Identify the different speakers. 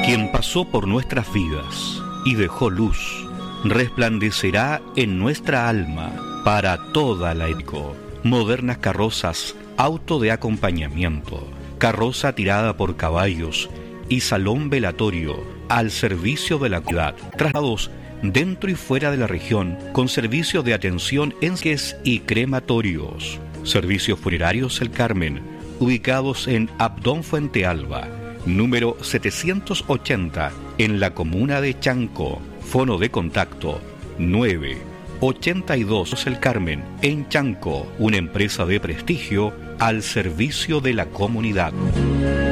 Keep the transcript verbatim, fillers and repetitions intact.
Speaker 1: Quien pasó por nuestras vidas y dejó luz, resplandecerá en nuestra alma para toda la eco. Modernas carrozas, auto de acompañamiento, carroza tirada por caballos y salón velatorio al servicio de la ciudad. Traslados dentro y fuera de la región con servicio de atención en ques y crematorios. Servicios funerarios El Carmen, ubicados en Abdón Fuente Alba, número setecientos ochenta, en la comuna de Chanco. Fono de contacto nueve ochenta y dos El Carmen, en Chanco, una empresa de prestigio al servicio de la comunidad.